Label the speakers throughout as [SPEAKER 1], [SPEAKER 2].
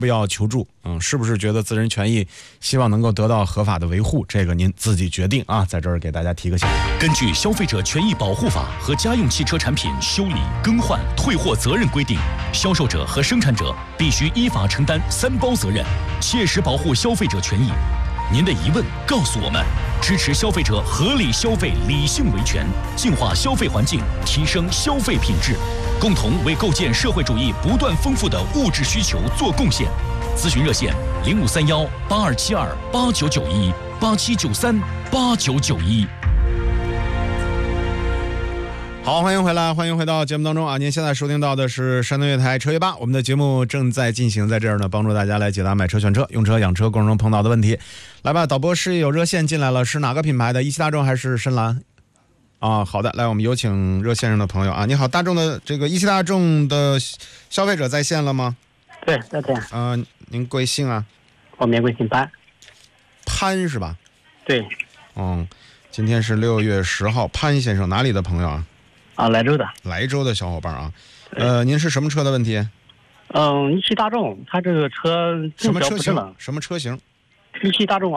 [SPEAKER 1] 不要求助？是不是觉得自身权益希望能够得到合法的维护？这个您自己决定啊，在这儿给大家提个醒。
[SPEAKER 2] 根据《消费者权益保护法》和家用汽车产品修理、更换、退货责任规定，销售者和生产者必须依法承担3包责任，切实保护消费者权益。您的疑问告诉我们，支持消费者合理消费、理性维权，净化消费环境，提升消费品质，共同为构建社会主义不断丰富的物质需求做贡献。咨询热线：0531-8272-8991、8793-8991。
[SPEAKER 1] 好，欢迎回来，欢迎回到节目当中啊！您现在收听到的是山东乐台车约吧，我们的节目正在进行，在这儿呢，帮助大家来解答买车、选车、用车、养车过程中碰到的问题。来吧，导播室有热线进来了，是哪个品牌的？一汽大众还是深蓝？啊，好的，来，我们有请热线上的朋友啊。你好，大众的这个一汽大众的消费者在线了吗？
[SPEAKER 3] 对，在线。
[SPEAKER 1] 您贵姓啊？
[SPEAKER 3] 我名贵姓潘。
[SPEAKER 1] 潘是吧？
[SPEAKER 3] 对。
[SPEAKER 1] 今天是6月10号，潘先生哪里的朋友啊？
[SPEAKER 3] 莱州的。
[SPEAKER 1] 莱州的小伙伴啊。您是什么车的问题？
[SPEAKER 3] 一汽大众，它这个车
[SPEAKER 1] 什么车型？什么车型？
[SPEAKER 3] 一汽大众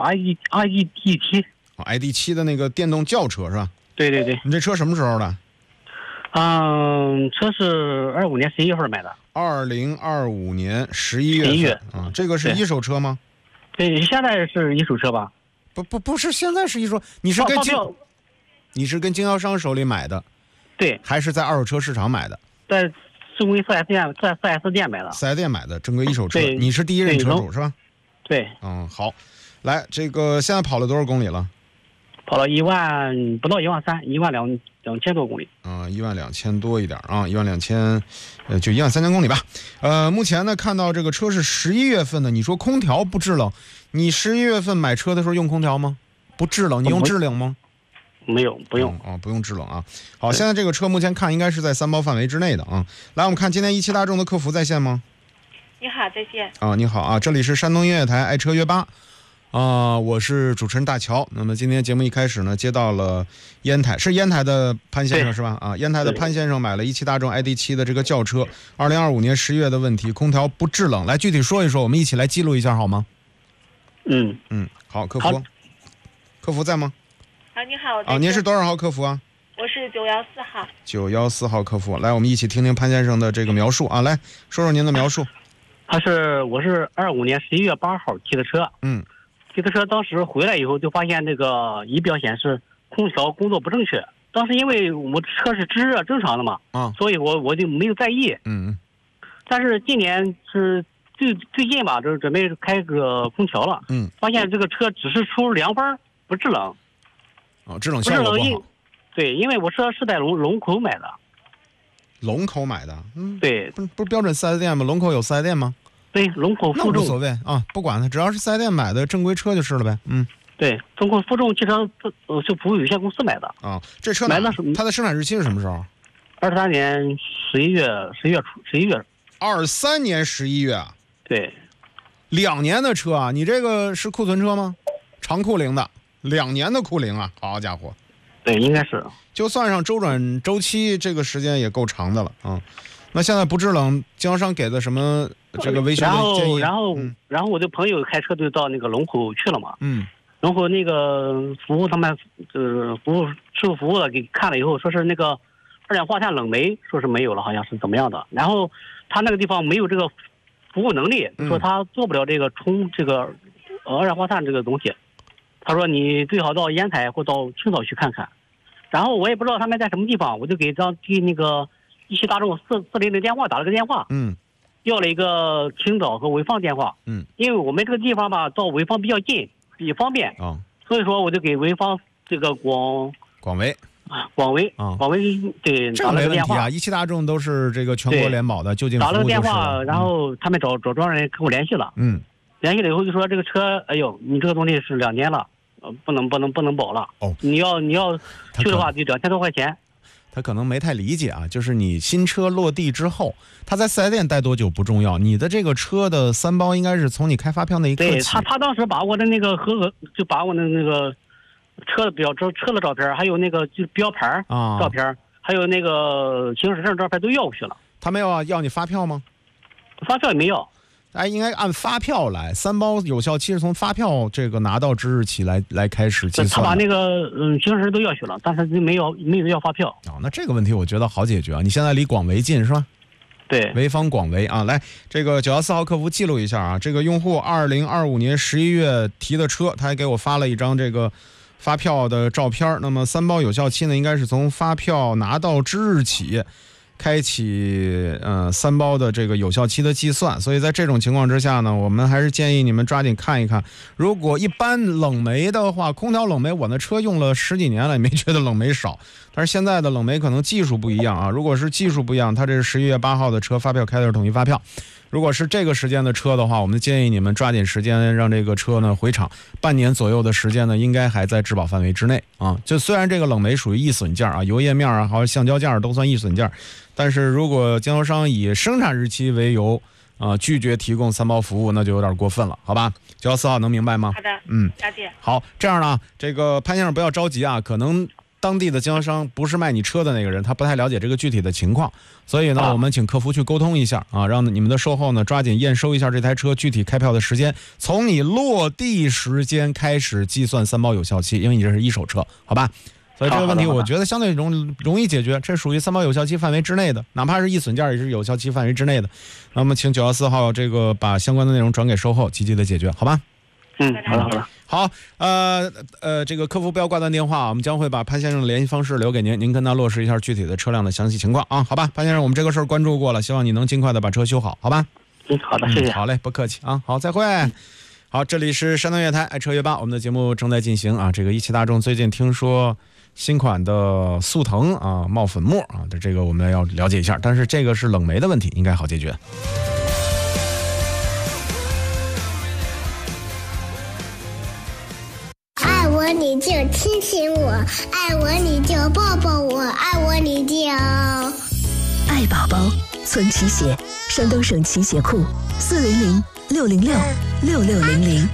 [SPEAKER 3] ID7。
[SPEAKER 1] ID7 的那个电动轿车是吧？
[SPEAKER 3] 对对对。
[SPEAKER 1] 你这车什么时候的？
[SPEAKER 3] 车是25年11月份买的。
[SPEAKER 1] 2025年11月份。这个是一手车吗？
[SPEAKER 3] 对，现在是一手车吧？
[SPEAKER 1] 不是，现在是一手。你是跟经销商手里买的？
[SPEAKER 3] 对。还
[SPEAKER 1] 是在二手车市场买的？
[SPEAKER 3] 在正规 4S 店，在 4S 店买的。
[SPEAKER 1] 4S 店买的正规一手车。你是第一任车主是吧？
[SPEAKER 3] 对。
[SPEAKER 1] 好。来，这个现在跑了多少公里了？
[SPEAKER 3] 跑了不到12000多公里。
[SPEAKER 1] 12000多一点啊，12000，就13000公里吧。目前呢，看到这个车是11月份的，你说空调不制冷，你11月份买车的时候用空调吗？不制冷，你用制冷吗？
[SPEAKER 3] 没有，不用。
[SPEAKER 1] 不用制冷啊。好，现在这个车目前看应该是在3包范围之内的啊。来，我们看今天一汽大众的客服在线吗？
[SPEAKER 4] 你好，在线。
[SPEAKER 1] 你好啊，这里是山东音乐台爱车约吧。我是主持人大乔。那么今天节目一开始呢，接到了烟台的潘先生是吧？烟台的潘先生买了一汽大众 ID7 的这个轿车，2025年10月的问题，空调不制冷，来具体说一说，我们一起来记录一下好吗？好，客服在吗？
[SPEAKER 4] 你好。
[SPEAKER 1] 您是多少号客服啊？
[SPEAKER 4] 我是914号。
[SPEAKER 1] 914号客服，来，我们一起听听潘先生的这个描述啊，来说说您的描述。
[SPEAKER 3] 我是25年11月8号提的车。提的车当时回来以后就发现这个仪表显示空调工作不正确。当时因为我车是制热正常的嘛，所以我就没有在意。但是今年是最近吧，就是准备开个空调了。发现这个车只是出凉风不制冷。
[SPEAKER 1] 制冷效果不好。
[SPEAKER 3] 对，因为我车是在龙口买的。
[SPEAKER 1] 龙口买的？
[SPEAKER 3] 对。
[SPEAKER 1] 不是标准 4S 店吗？龙口有 4S 店吗？
[SPEAKER 3] 对，龙口负重
[SPEAKER 1] 无所谓啊，不管它，只要是4S店买的正规车就是了呗。
[SPEAKER 3] 对，龙口负重汽车就服务有限公司买的。
[SPEAKER 1] 这车
[SPEAKER 3] 买的
[SPEAKER 1] 它的生产日期是什么时候
[SPEAKER 3] ？23年11月
[SPEAKER 1] 23年11月啊？
[SPEAKER 3] 对
[SPEAKER 1] ，2年的车啊，你这个是库存车吗？长库龄的，2年的库龄啊，好家伙！
[SPEAKER 3] 对，应该是。
[SPEAKER 1] 就算上周转周期，这个时间也够长的了啊。那现在不制冷，经销商给的什么这个维修的建议？
[SPEAKER 3] 然后我的朋友开车就到那个龙口去了嘛。龙口那个服务他们售后服务的给看了以后，说是那个二氧化碳冷媒说是没有了，好像是怎么样的。然后他那个地方没有这个服务能力，说他做不了这个冲这个二氧化碳这个东西。他说你最好到烟台或到青岛去看看。然后我也不知道他们在什么地方，我就给那个一汽大众440的电话打了个电话，要了一个青岛和潍坊电话，因为我们这个地方吧，到潍坊比较近，比较方便，所以说我就给潍坊这个广维对打了个电话。
[SPEAKER 1] 一汽大众都是这个全国联保的，就近服务
[SPEAKER 3] 打了个电话，然后他们找专人跟我联系了，联系了以后就说这个车，哎呦，你这个东西是2年了，不能保了，你要去的话就2000多块钱。
[SPEAKER 1] 他可能没太理解啊，就是你新车落地之后，他在4S店待多久不重要，你的这个车的3包应该是从你开发票那一刻起。
[SPEAKER 3] 对，他当时把我的那个就把我的那个车的照片，还有那个就标牌照片，还有那个行驶证照片都要过去了。
[SPEAKER 1] 他没有要你发票吗？
[SPEAKER 3] 发票也没要。
[SPEAKER 1] 应该按发票来，3包有效期是从发票这个拿到之日起来开始计算。
[SPEAKER 3] 他把那个精神都要去了，但是没有要发票。
[SPEAKER 1] 那这个问题我觉得好解决啊！你现在离广维近是吧？
[SPEAKER 3] 对，
[SPEAKER 1] 潍坊广维啊，来，这个914号客服记录一下啊，这个用户2025年11月提的车，他还给我发了一张这个发票的照片。那么3包有效期呢，应该是从发票拿到之日起开启3包的这个有效期的计算。所以在这种情况之下呢，我们还是建议你们抓紧看一看。如果一般冷媒的话，空调冷媒我那车用了10几年了，也没觉得冷媒少。但是现在的冷媒可能技术不一样啊，如果是技术不一样，它这是11月8号的车，发票开的是统一发票。如果是这个时间的车的话，我们建议你们抓紧时间让这个车呢回厂，半年左右的时间呢，应该还在质保范围之内啊。就虽然这个冷媒属于易损件啊，油液面啊，还有橡胶件都算易损件，但是如果经销商以生产日期为由拒绝提供3包服务，那就有点过分了，好吧？914号能明白吗？
[SPEAKER 4] 好的，了解。
[SPEAKER 1] 好，这样呢，这个潘先生不要着急啊，可能当地的经销商不是卖你车的那个人，他不太了解这个具体的情况，所以呢，我们请客服去沟通一下啊，让你们的售后呢抓紧验收一下这台车具体开票的时间，从你落地时间开始计算3包有效期，因为你这是一手车，好吧？所以这个问题我觉得相对容易解决，这属于3包有效期范围之内的，哪怕是易损件也是有效期范围之内的。那么请914号这个把相关的内容转给售后，积极的解决，好吧？
[SPEAKER 3] 好的。
[SPEAKER 1] 好，这个客服不要挂断电话，我们将会把潘先生的联系方式留给您，您跟他落实一下具体的车辆的详细情况啊，好吧？潘先生，我们这个事儿关注过了，希望你能尽快的把车修好，好吧？
[SPEAKER 3] 好的，谢谢。
[SPEAKER 1] 好嘞，不客气啊，好，再会。好，这里是山东乐台爱车乐吧，我们的节目正在进行啊。这个一汽大众最近听说新款的速腾啊冒粉末啊，这个我们要了解一下，但是这个是冷媒的问题，应该好解决。
[SPEAKER 5] 爱我你就亲亲我，爱我你就抱抱我，爱我你就
[SPEAKER 6] 爱宝宝。村骑鞋，山东省骑鞋库400-606-6600。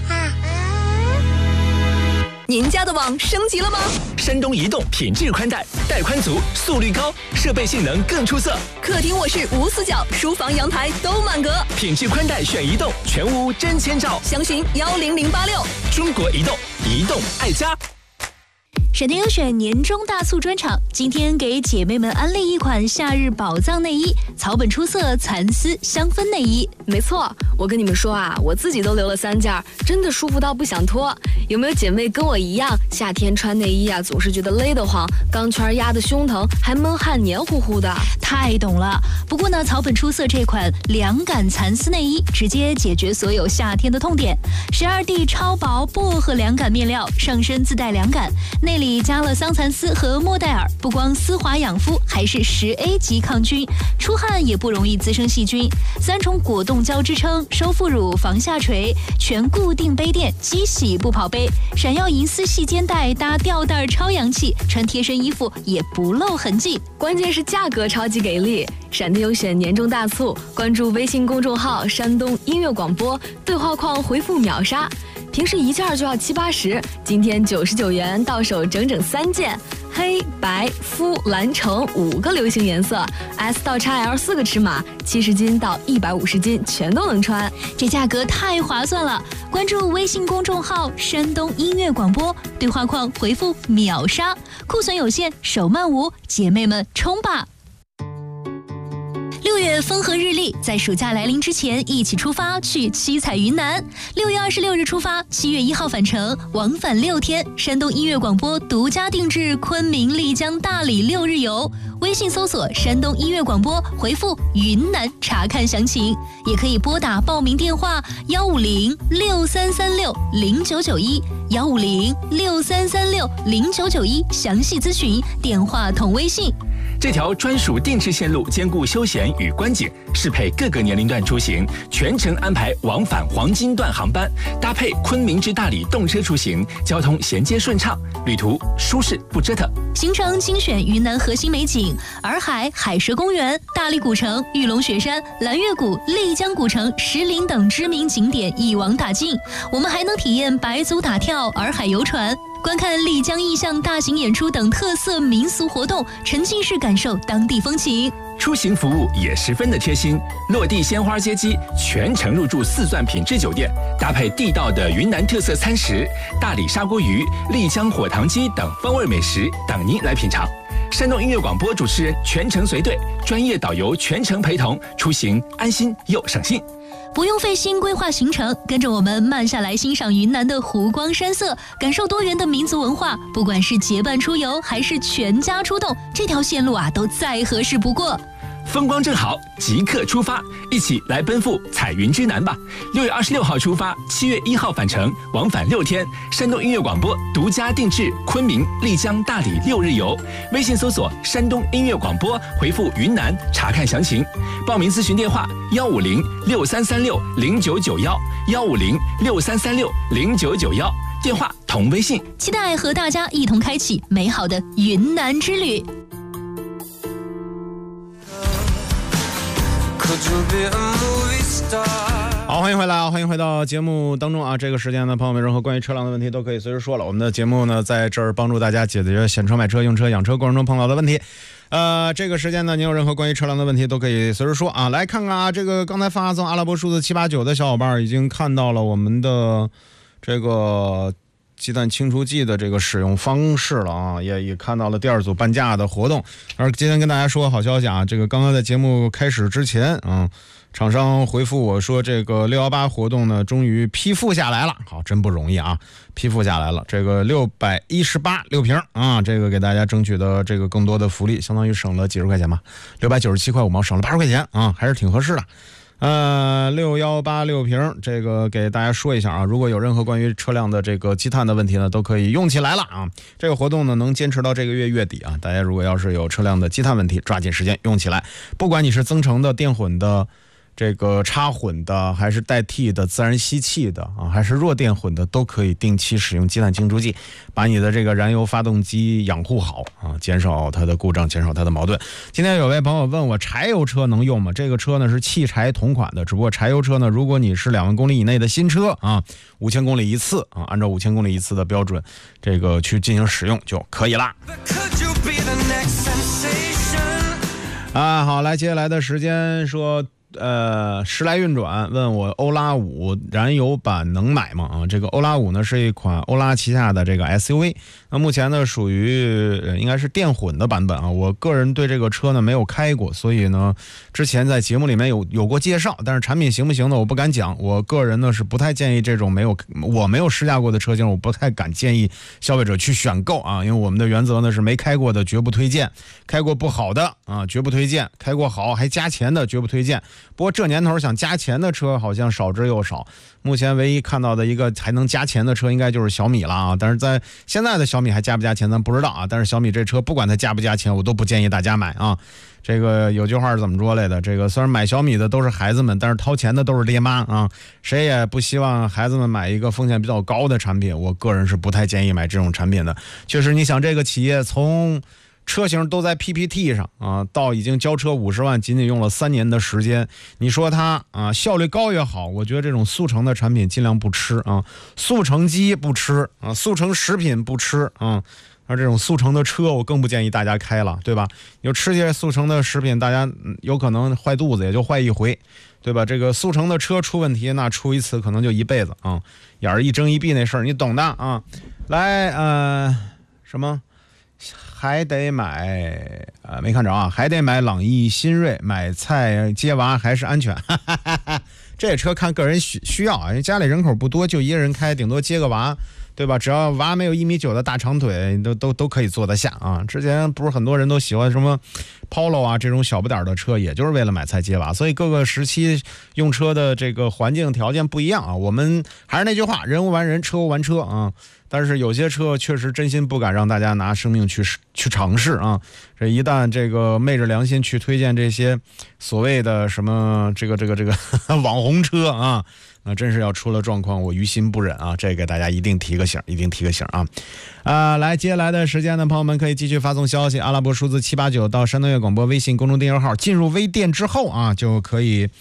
[SPEAKER 6] 您家的网升级了吗？
[SPEAKER 2] 山东移动品质宽带，带宽足，速率高，设备性能更出色。
[SPEAKER 6] 客厅卧室无死角，书房阳台都满格。
[SPEAKER 2] 品质宽带选移动，全屋真千兆。
[SPEAKER 6] 详询10086。
[SPEAKER 2] 中国移动，移动爱家。
[SPEAKER 7] 闪电优选年终大促专场，今天给姐妹们安利一款夏日宝藏内衣，草本出色蚕丝香氛内衣。
[SPEAKER 8] 没错，我跟你们说啊，我自己都留了3件，真的舒服到不想脱。有没有姐妹跟我一样，夏天穿内衣啊，总是觉得勒得慌，钢圈压得胸疼，还闷汗黏糊糊的？
[SPEAKER 7] 太懂了。不过呢，草本出色这款凉感蚕丝内衣，直接解决所有夏天的痛点。12D 超薄薄荷凉感面料，上身自带凉感，内里加了桑蚕丝和莫代尔，不光丝滑养肤，还是10A 级抗菌，出汗也不容易滋生细菌。3重果冻胶支撑，收腹乳防下垂，全固定杯垫，机洗不跑杯，闪耀银丝细肩带搭吊带超洋气，穿贴身衣服也不露痕迹。
[SPEAKER 8] 关键是价格超级给力，闪电优选年终大促，关注微信公众号山东音乐广播，对话框回复秒杀。平时1件就要70-80，今天99元到手整整3件，黑白肤蓝橙5个流行颜色 ，S 到 XL 4个尺码，70斤到150斤全都能穿，
[SPEAKER 7] 这价格太划算了！关注微信公众号山东音乐广播，对话框回复秒杀，库存有限，手慢无，姐妹们冲吧！6月风和日丽，在暑假来临之前，一起出发去七彩云南。6月26日出发，7月1号返程，往返6天。山东音乐广播独家定制昆明、丽江、大理6日游。微信搜索山东音乐广播，回复云南查看详情，也可以拨打报名电话150-6336-0991，150-6336-0991，详细咨询，电话同微信。
[SPEAKER 2] 这条专属定制线路兼顾休闲与观景，适配各个年龄段出行，全程安排往返黄金段航班，搭配昆明至大理动车出行，交通衔接顺畅，旅途舒适不折腾。
[SPEAKER 7] 行程精选云南核心美景：洱海海蛇公园、大理古城、玉龙雪山、蓝月谷、丽江古城、石林等知名景点一网打尽。我们还能体验白族打跳、洱海游船，观看丽江意象大型演出等特色民俗活动，沉浸式感受当地风情。
[SPEAKER 9] 出行服务也十分的贴心，落地鲜花接机，全程入住4钻品质酒店，搭配地道的云南特色餐食，大理砂锅鱼、丽江火塘鸡等风味美食等您来品尝。山东音乐广播主持人全程随队，专业导游全程陪同，出行安心又省心。
[SPEAKER 7] 不用费心规划行程，跟着我们慢下来欣赏云南的湖光山色，感受多元的民族文化。不管是结伴出游还是全家出动，这条线路啊都再合适不过。
[SPEAKER 9] 风光正好，即刻出发，一起来奔赴彩云之南吧！6月26号出发，7月1号返程，往返6天。山东音乐广播独家定制昆明、丽江、大理6日游。微信搜索山东音乐广播，回复云南查看详情。报名咨询电话15063360991，15063360991，电话同微信。
[SPEAKER 7] 期待和大家一同开启美好的云南之旅。
[SPEAKER 1] 好，欢迎回来啊！欢迎回到节目当中啊！这个时间呢，朋友们任何关于车辆的问题都可以随时说了。我们的节目呢，在这儿帮助大家解决选车、买车、用车、养车过程中碰到的问题。这个时间呢，您有任何关于车辆的问题都可以随时说啊。来看看啊，这个刚才发送阿拉伯数字789的小伙伴已经看到了我们的这个鸡蛋清除剂的这个使用方式了啊，也看到了第2组半价的活动。而今天跟大家说个好消息啊，这个刚刚在节目开始之前厂商回复我说，这个618活动呢，终于批复下来了。好，真不容易啊，批复下来了。这个618瓶啊，这个给大家争取的这个更多的福利，相当于省了几十块钱吧，697块5毛，省了80块钱啊，还是挺合适的。6186瓶，这个给大家说一下啊，如果有任何关于车辆的这个积碳的问题呢，都可以用起来了啊。这个活动呢能坚持到这个月底啊，大家如果要是有车辆的积碳问题，抓紧时间用起来。不管你是增程的、电混的、这个插混的，还是代替的自然吸气的啊，还是弱电混的，都可以定期使用鸡蛋清除剂，把你的这个燃油发动机养护好啊，减少它的故障，减少它的矛盾。今天有位朋友问我，柴油车能用吗？这个车呢是汽柴同款的，只不过柴油车呢，如果你是2万公里以内的新车啊，5000公里一次啊，按照5000公里一次的标准，这个去进行使用就可以啦。好，来，接下来的时间说。时来运转问我欧拉5燃油版能买吗？啊，这个欧拉5呢是一款欧拉旗下的这个 SUV， 那目前呢属于应该是电混的版本啊。我个人对这个车呢没有开过，所以呢之前在节目里面有过介绍，但是产品行不行呢我不敢讲。我个人呢是不太建议这种我没有试驾过的车型，我不太敢建议消费者去选购啊，因为我们的原则呢是没开过的绝不推荐，开过不好的啊绝不推荐，开过好还加钱的绝不推荐。不过这年头想加钱的车好像少之又少，目前唯一看到的一个还能加钱的车应该就是小米了啊，但是在现在的小米还加不加钱咱不知道啊，但是小米这车不管它加不加钱我都不建议大家买啊。这个有句话是怎么说来的，这个虽然买小米的都是孩子们，但是掏钱的都是爹妈啊，谁也不希望孩子们买一个风险比较高的产品，我个人是不太建议买这种产品的。确实你想这个企业从车型都在 PPT 上啊，到已经交车50万，仅仅用了3年的时间。你说它啊效率高也好，我觉得这种速成的产品尽量不吃啊，速成机不吃啊，速成食品不吃啊，而这种速成的车我更不建议大家开了，对吧？你就吃些速成的食品，大家有可能坏肚子也就坏一回，对吧？这个速成的车出问题，那出一次可能就一辈子啊，眼儿一睁一闭那事儿你懂的啊。来什么？还得买没看着啊，还得买朗逸新锐，买菜接娃还是安全。这车看个人需要啊，因为家里人口不多，就一个人开，顶多接个娃，对吧？只要娃没有1.9米的大长腿，都可以坐得下啊。之前不是很多人都喜欢什么 Polo 啊这种小不点的车，也就是为了买菜接娃，所以各个时期用车的这个环境条件不一样啊。我们还是那句话，人无完人，车无完车啊。但是有些车确实真心不敢让大家拿生命去尝试啊！这一旦这个昧着良心去推荐这些所谓的什么这个网红车啊，那真是要出了状况，我于心不忍啊！这给大家一定提个醒，啊！来，接下来的时间呢，朋友们可以继续发送消息，阿拉伯数字789到山东乐广播微信公众订阅号，进入微店之后啊，就可以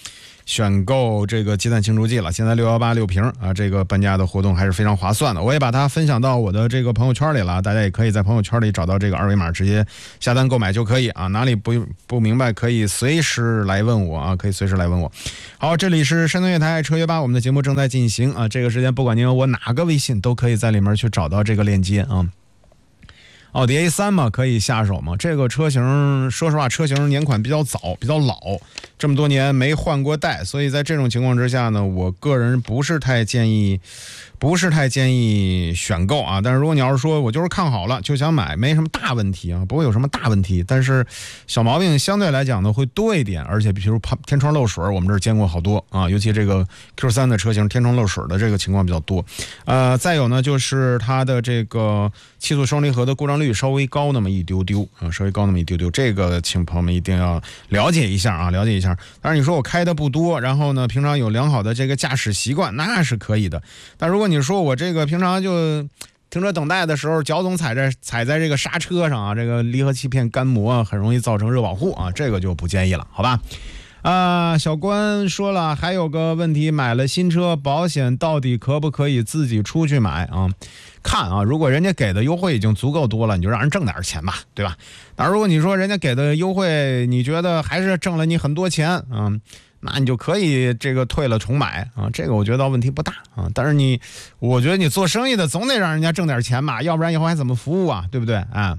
[SPEAKER 1] 选购这个鸡蛋庆祝季了。现在618 瓶啊，这个半价的活动还是非常划算的。我也把它分享到我的这个朋友圈里了，大家也可以在朋友圈里找到这个二维码，直接下单购买就可以啊。哪里不明白可以随时来问我啊，可以随时来问我。好，这里是山东乐台车约吧，我们的节目正在进行啊。这个时间不管您有我哪个微信，都可以在里面去找到这个链接啊。奥迪 A3 嘛，可以下手嘛。这个车型，说实话，车型年款比较早，比较老，这么多年没换过代，所以在这种情况之下呢，我个人不是太建议选购啊。但是如果你要是说我就是看好了就想买，没什么大问题啊，不会有什么大问题。但是小毛病相对来讲呢会多一点，而且比如天窗漏水，我们这儿见过好多啊，尤其这个 Q3 的车型天窗漏水的这个情况比较多。再有呢就是它的这个七速双离合的故障率稍微高那么一丢丢啊，稍微高那么一丢丢，这个请朋友们一定要了解一下啊，了解一下。当然你说我开的不多，然后呢平常有良好的这个驾驶习惯，那是可以的。但如果你说我这个平常就停车等待的时候脚总踩在这个刹车上啊，这个离合器片干磨很容易造成热保护啊，这个就不建议了，好吧？小关说了，还有个问题，买了新车保险到底可不可以自己出去买啊？看啊，如果人家给的优惠已经足够多了，你就让人挣点钱吧，对吧？但如果你说人家给的优惠你觉得还是挣了你很多钱啊，那你就可以这个退了重买啊，这个我觉得问题不大啊。但是我觉得你做生意的总得让人家挣点钱嘛，要不然以后还怎么服务啊，对不对啊？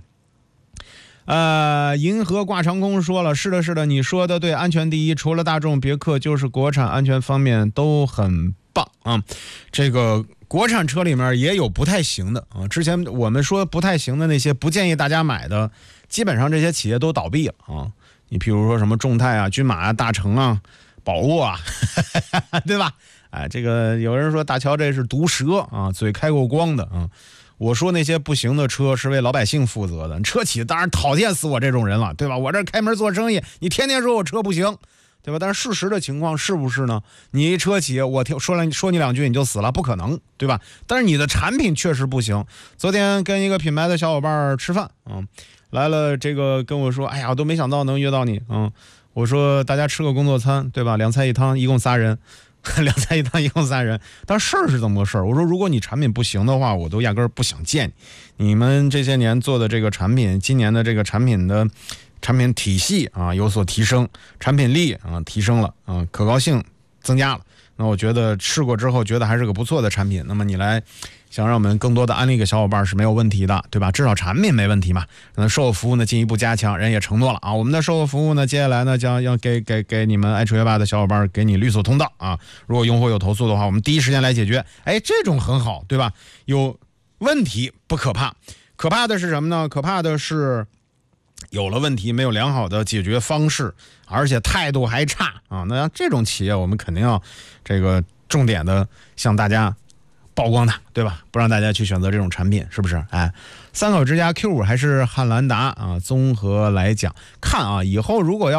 [SPEAKER 1] 银河挂长空说了，是的，你说的对，安全第一，除了大众别克就是国产，安全方面都很棒啊。这个国产车里面也有不太行的啊，之前我们说不太行的那些不建议大家买的，基本上这些企业都倒闭了啊。你譬如说什么众泰啊、君马啊、大成啊、宝沃啊对吧？这个有人说大乔这是毒蛇啊，嘴开过光的啊。我说那些不行的车是为老百姓负责的，车企当然讨厌死我这种人了，对吧？我这开门做生意，你天天说我车不行，对吧？但是事实的情况是不是呢？你一车企，我说你两句你就死了，不可能，对吧？但是你的产品确实不行。昨天跟一个品牌的小伙伴吃饭，来了这个跟我说，哎呀，我都没想到能约到你，我说大家吃个工作餐，对吧？2菜1汤，一共3人。2菜1汤一共3人，但事儿是这么个事儿。我说如果你产品不行的话，我都压根儿不想见你。你们这些年做的这个产品，今年的这个产品体系啊有所提升，产品力啊提升了啊，可靠性增加了。那我觉得试过之后觉得还是个不错的产品。那么你来想让我们更多的安利给小伙伴是没有问题的，对吧？至少产品没问题嘛。那售后服务呢进一步加强，人也承诺了啊。我们的售后服务呢，接下来呢将要给你们爱车约吧的小伙伴给你律所通道啊。如果用户有投诉的话，我们第一时间来解决。这种很好，对吧？有问题不可怕，可怕的是什么呢？可怕的是有了问题没有良好的解决方式，而且态度还差啊。那这种企业我们肯定要这个重点的向大家曝光它，对吧？不让大家去选择这种产品，是不是？三口之家 Q5 还是汉兰达啊？综合来讲，看啊，以后如果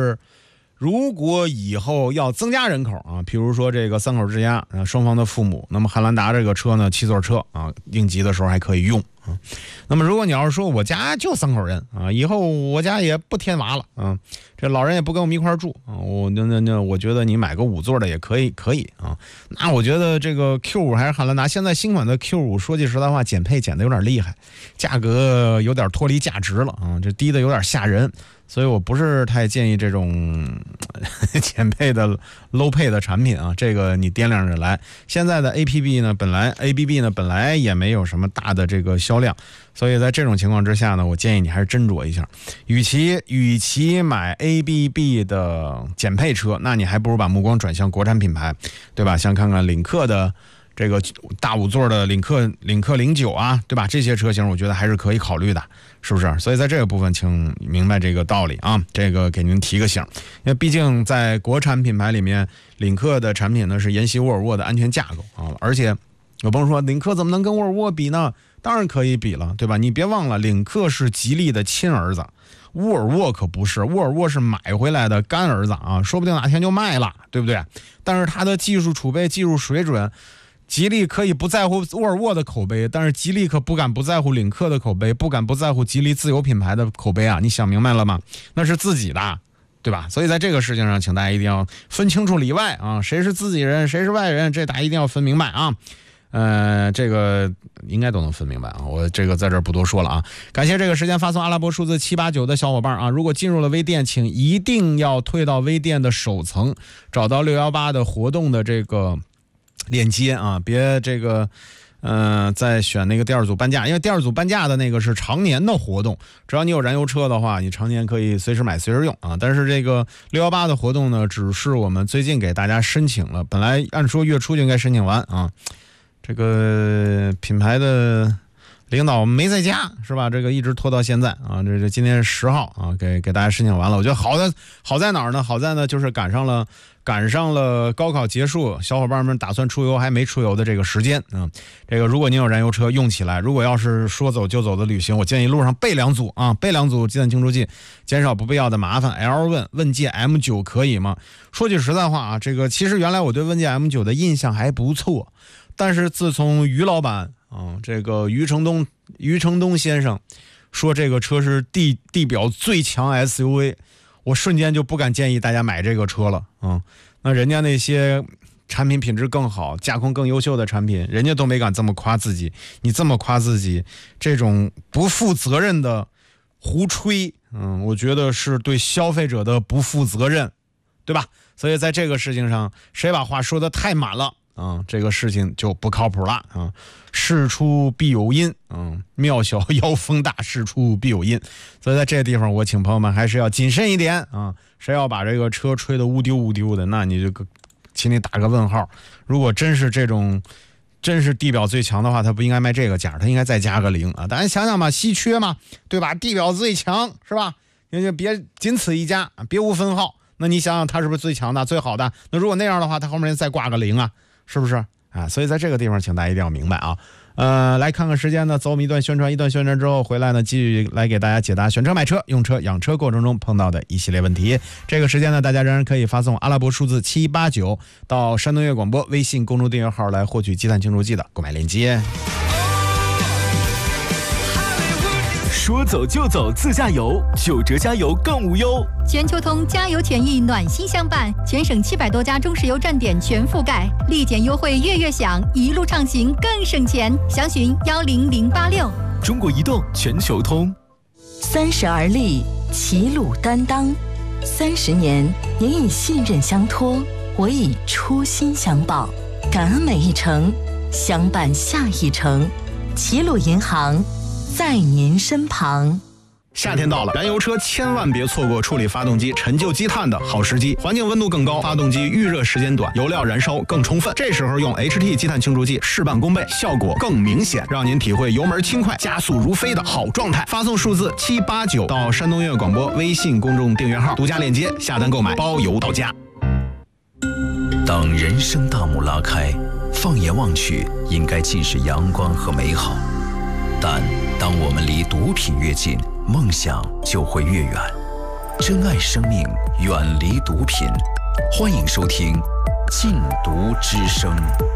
[SPEAKER 1] 以后要增加人口啊，譬如说这个三口之家双方的父母，那么汉兰达这个车呢7座车啊，应急的时候还可以用啊。那么如果你要是说我家就3口人啊，以后我家也不添娃了啊，这老人也不跟我们一块住啊，我觉得你买个5座的也可以啊。那我觉得这个 Q5 还是汉兰达，现在新款的 Q5 说句实在话，减配减的有点厉害，价格有点脱离价值了啊，这低的有点吓人。所以我不是太建议这种减配的 low 配的产品啊，这个你掂量着来。现在的 ABB 呢本来也没有什么大的这个销量，所以在这种情况之下呢，我建议你还是斟酌一下。与其买 ABB 的减配车，那你还不如把目光转向国产品牌，对吧？像看看领克的这个大5座的领克09啊，对吧？这些车型我觉得还是可以考虑的，是不是？所以在这个部分请明白这个道理啊，这个给您提个醒。因为毕竟在国产品牌里面，领克的产品呢是沿袭沃尔沃的安全架构啊，而且有朋友说领克怎么能跟沃尔沃比呢？当然可以比了，对吧？你别忘了领克是吉利的亲儿子，沃尔沃可不是，沃尔沃是买回来的干儿子啊，说不定哪天就卖了，对不对？但是它的技术储备、技术水准，吉利可以不在乎沃尔沃的口碑，但是吉利可不敢不在乎领克的口碑，不敢不在乎吉利自有品牌的口碑啊！你想明白了吗？那是自己的， 对吧？所以在这个事情上，请大家一定要分清楚里外啊，谁是自己人，谁是外人，这大家一定要分明白啊。这个应该都能分明白啊，我这个在这儿不多说了啊。感谢这个时间发送阿拉伯数字789的小伙伴啊，如果进入了微店，请一定要退到微店的首层，找到618的活动的这个链接啊，别这个再选那个第二组半价，因为第二组半价的那个是常年的活动，只要你有燃油车的话，你常年可以随时买随时用啊。但是这个618的活动呢，只是我们最近给大家申请了，本来按说月初就应该申请完啊。这个品牌的领导没在家是吧？这个一直拖到现在啊，这今天是10号啊，给大家申请完了。我觉得好在哪儿呢？好在呢就是赶上了高考结束，小伙伴们打算出游还没出游的这个时间啊。这个如果您有燃油车用起来，如果要是说走就走的旅行，我建议路上备2组啊，备2组鸡蛋清除剂，减少不必要的麻烦。L 问界 M9 可以吗？说句实在话啊，这个其实原来我对问界 M9 的印象还不错。但是自从于老板啊，这个于承东先生说这个车是地表最强 SUV， 我瞬间就不敢建议大家买这个车了啊。那人家那些产品品质更好、驾控更优秀的产品，人家都没敢这么夸自己，你这么夸自己，这种不负责任的胡吹，我觉得是对消费者的不负责任，对吧？所以在这个事情上，谁把话说得太满了啊，这个事情就不靠谱了啊！事出必有因，庙小妖风大，事出必有因。所以在这个地方，我请朋友们还是要谨慎一点啊！谁要把这个车吹得乌丢乌丢的，那你就请你打个问号。如果真是地表最强的话，他不应该卖这个价，他应该再加个0啊！大家想想吧，稀缺嘛，对吧？地表最强是吧？你就别仅此一家，别无分号。那你想想，他是不是最强的、最好的？那如果那样的话，他后面再挂个0啊？是不是啊？所以在这个地方，请大家一定要明白啊。来看看时间呢，走我们一段宣传之后回来呢，继续来给大家解答选车、买车、用车、养车过程中碰到的一系列问题。这个时间呢，大家仍然可以发送阿拉伯数字789到山东音乐广播微信公众订阅号来获取鸡蛋清除剂的购买链接。
[SPEAKER 2] 说走就走自驾游，9折加油更无忧。
[SPEAKER 7] 全球通加油权益暖心相伴，全省700多家中石油站点全覆盖，立减优惠月享，一路畅行更省钱。详询10086。
[SPEAKER 2] 中国移动全球通。
[SPEAKER 6] 30而立，齐鲁担当。30年，您以信任相托，我以初心相报，感恩每一程，相伴下一程。齐鲁银行在您身旁。
[SPEAKER 1] 夏天到了，燃油车千万别错过处理发动机陈旧积碳的好时机。环境温度更高，发动机预热时间短，油料燃烧更充分，这时候用 HT 积碳清除剂事半功倍，效果更明显，让您体会油门轻快、加速如飞的好状态。发送数字789到山东音乐广播微信公众订阅号，独家链接下单购买，包邮到家。
[SPEAKER 10] 当人生大幕拉开，放眼望去，应该尽是阳光和美好。但当我们离毒品越近，梦想就会越远。珍爱生命，远离毒品。欢迎收听《禁毒之声》。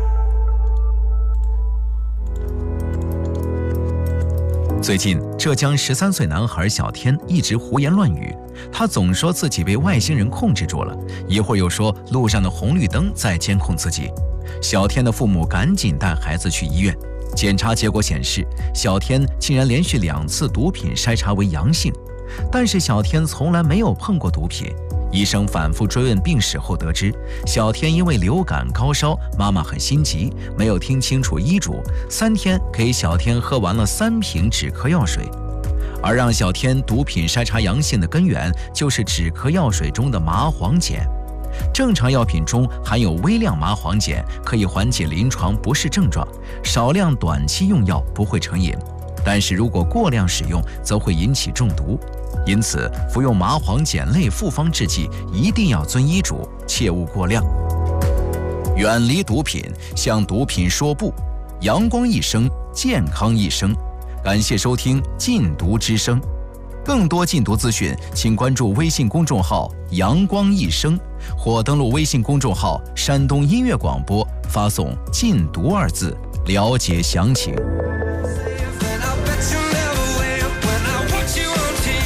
[SPEAKER 10] 最近，浙江13岁男孩小天一直胡言乱语，他总说自己被外星人控制住了，一会儿又说路上的红绿灯在监控自己。小天的父母赶紧带孩子去医院。检查结果显示，小天竟然连续2次毒品筛查为阳性，但是小天从来没有碰过毒品。医生反复追问病史后得知，小天因为流感高烧，妈妈很心急，没有听清楚医嘱，3天给小天喝完了3瓶止咳药水。而让小天毒品筛查阳性的根源，就是止咳药水中的麻黄碱。正常药品中含有微量麻黄碱，可以缓解临床不适症状，少量短期用药不会成瘾，但是如果过量使用，则会引起中毒。因此，服用麻黄碱类复方制剂一定要遵医嘱，切勿过量。远离毒品，向毒品说不。阳光一生，健康一生。感谢收听《禁毒之声》。更多禁毒资讯，请关注微信公众号“阳光一生”，或登录微信公众号“山东音乐广播”，发送“禁毒”2字，了解详情。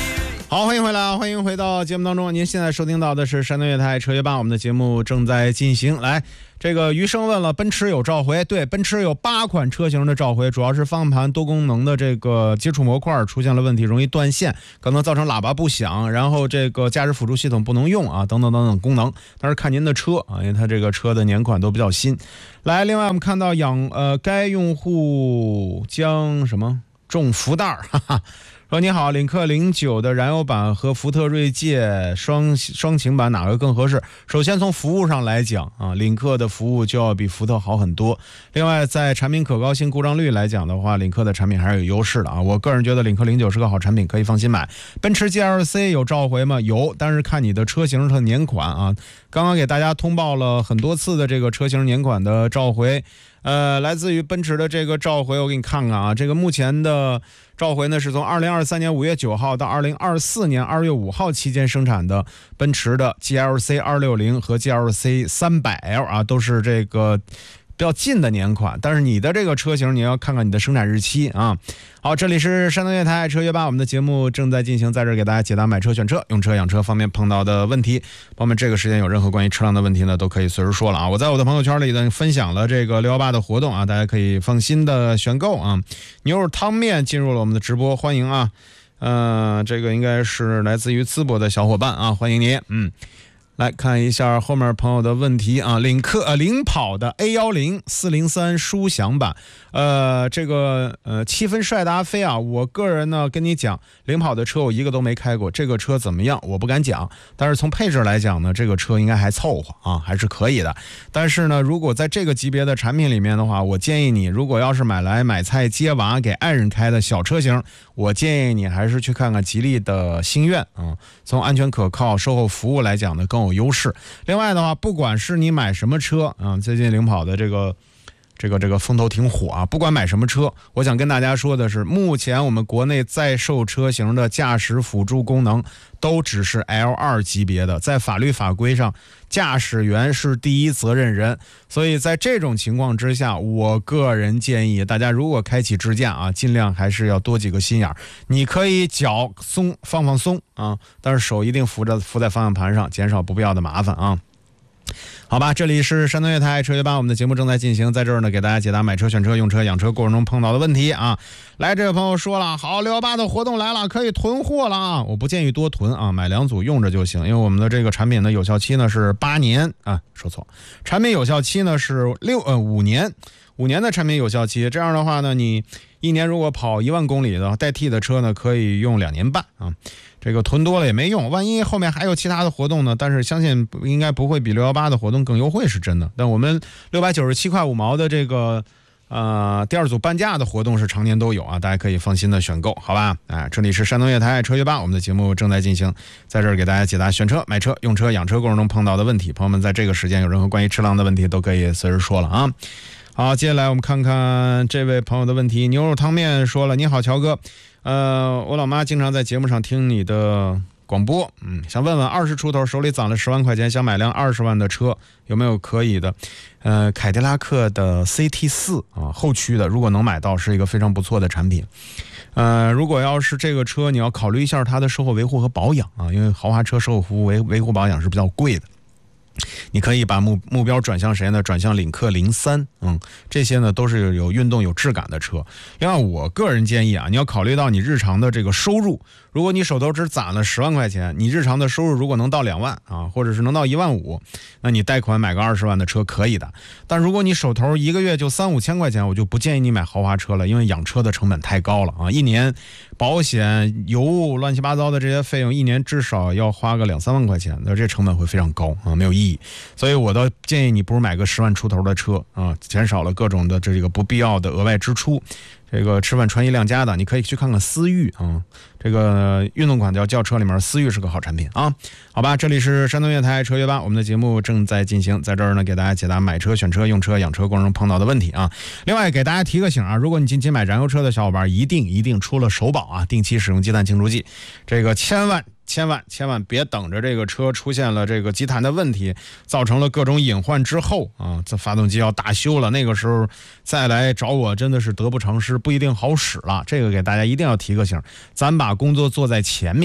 [SPEAKER 1] 好，欢迎回来，欢迎回到节目当中。您现在收听到的是山东乐台车约吧，我们的节目正在进行。来，这个余生问了，奔驰有召回？对，奔驰有8款车型的召回，主要是方向盘多功能的这个接触模块出现了问题，容易断线，可能造成喇叭不响，然后这个驾驶辅助系统不能用啊，等等等等功能。但是看您的车啊，因为它这个车的年款都比较新。来，另外我们看到该用户将什么中福袋，哈哈。说你好，领克09的燃油版和福特锐界双擎版哪个更合适？首先从服务上来讲啊，领克的服务就要比福特好很多。另外在产品可靠性故障率来讲的话，领克的产品还是有优势的啊。我个人觉得领克09是个好产品，可以放心买。奔驰 GLC 有召回吗？有，但是看你的车型和年款啊。刚刚给大家通报了很多次的这个车型年款的召回。来自于奔驰的这个召回，我给你看看啊，这个目前的召回呢是从2023年5月9号到2024年2月5号期间生产的奔驰的 GLC 260和 GLC 300L 啊，都是这个比较近的年款，但是你的这个车型你要看看你的生产日期啊。好，这里是山东乐台车约吧，我们的节目正在进行，在这儿给大家解答买车选车用车养车方面碰到的问题。朋友们这个时间有任何关于车辆的问题呢，都可以随时说了啊。我在我的朋友圈里呢分享了这个618的活动啊，大家可以放心的选购啊。牛肉汤面进入了我们的直播，欢迎啊。这个应该是来自于淄博的小伙伴啊，欢迎你。来看一下后面朋友的问题啊，领跑的 A10 403舒享版，这个7分帅达飞啊，我个人呢跟你讲，领跑的车我一个都没开过，这个车怎么样我不敢讲，但是从配置来讲呢，这个车应该还凑合啊，还是可以的。但是呢，如果在这个级别的产品里面的话，我建议你，如果要是买菜接娃给爱人开的小车型，我建议你还是去看看吉利的星愿啊，从安全可靠、售后服务来讲呢更有优势。另外的话，不管是你买什么车啊，最近领跑的这个风头挺火啊，不管买什么车，我想跟大家说的是，目前我们国内在售车型的驾驶辅助功能都只是 L2 级别的，在法律法规上驾驶员是第一责任人，所以在这种情况之下，我个人建议大家如果开启智驾啊，尽量还是要多几个心眼儿。你可以脚放松啊，但是手一定扶在方向盘上，减少不必要的麻烦啊。好吧，这里是山东乐台车约吧，我们的节目正在进行，在这儿呢给大家解答买车选车用车养车过程中碰到的问题啊。来，这位朋友说了，好，618的活动来了，可以囤货了啊，我不建议多囤啊，买2组用着就行，因为我们的这个产品的有效期呢是8年啊，说错，产品有效期呢是5年，5年的产品有效期，这样的话呢，你一年如果跑1万公里的代替的车呢，可以用2年半啊。这个囤多了也没用，万一后面还有其他的活动呢，但是相信应该不会比618的活动更优惠，是真的。但我们697块5毛的这个第二组半价的活动是常年都有啊，大家可以放心的选购，好吧？这里是山东乐台车约吧，我们的节目正在进行，在这儿给大家解答选车、买车、用车、养车过程中碰到的问题。朋友们在这个时间有任何关于车辆的问题都可以随时说了啊。好，接下来我们看看这位朋友的问题。牛肉汤面说了，你好乔哥，我老妈经常在节目上听你的广播，想问问20出头手里攒了10万块钱，想买辆20万的车，有没有可以的？凯迪拉克的 CT4 啊，后驱的，如果能买到是一个非常不错的产品。如果要是这个车，你要考虑一下它的售后维护和保养啊，因为豪华车售后服务维护保养是比较贵的。你可以把目标转向谁呢？转向领克03，这些呢都是有运动有质感的车。另外，我个人建议啊，你要考虑到你日常的这个收入。如果你手头只攒了10万块钱，你日常的收入如果能到2万啊，或者是能到1万5，那你贷款买个20万的车可以的。但如果你手头一个月就3、5千块钱，我就不建议你买豪华车了，因为养车的成本太高了啊！一年保险、油、乱七八糟的这些费用，一年至少要花个2、3万块钱，那这成本会非常高啊，没有意义。所以我倒建议你不如买个10万出头的车啊，减少了各种的这个不必要的额外支出。这个吃饭穿衣亮家的，你可以去看看思域啊，这个运动款轿车里面思域是个好产品啊。好吧，这里是山东乐台车约吧，我们的节目正在进行，在这儿呢给大家解答买车、选车、用车、养车过程中碰到的问题啊。另外给大家提个醒啊，如果你近期买燃油车的小伙伴，一定出了首保啊，定期使用积碳清除剂，这个千万别等着这个车出现了这个积碳的问题，造成了各种隐患之后啊，这发动机要大修了，那个时候再来找我真的是得不偿失，不一定好使了。这个给大家一定要提个醒，咱把工作做在前面